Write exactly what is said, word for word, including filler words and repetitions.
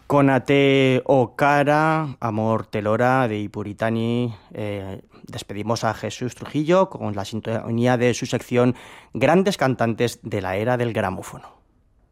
Conate o cara, amor telora de Ipuritani. Eh, despedimos a Jesús Trujillo con la sintonía de su sección Grandes cantantes de la era del gramófono.